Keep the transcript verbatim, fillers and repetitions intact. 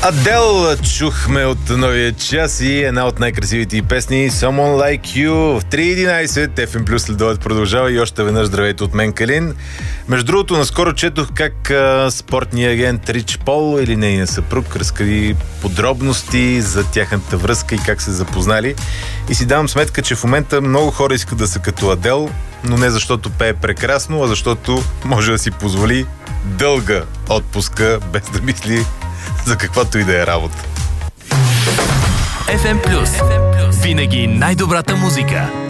Адел чухме от новия час и една от най-красивите й песни Someone Like You в три единайсет. еф ем Плюс следобед продължава и още веднъж здравейте от мен, Калин. Между другото, наскоро четох как а, спортният агент Рич Пол или нейният съпруг разкри подробности за тяхната връзка и как се запознали. И си давам сметка, че в момента много хора искат да са като Адел, но не защото пее прекрасно, а защото може да си позволи дълга отпуска, без да мисли за каквато и да е работа. еф ем Плюс. Винаги най-добрата музика.